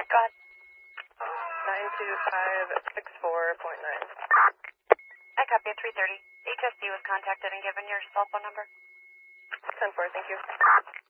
Go ahead. 92564.9. I copy at 3:30. HSD was contacted and given your cell phone number. 10-4, thank you.